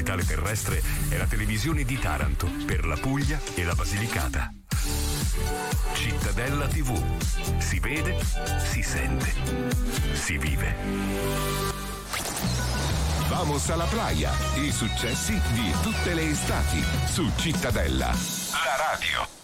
digitale terrestre è la televisione di Taranto per la Puglia e la Basilicata. Cittadella TV. Si vede, si sente, si vive. Vamos alla playa. I successi di tutte le estati su Cittadella. La radio.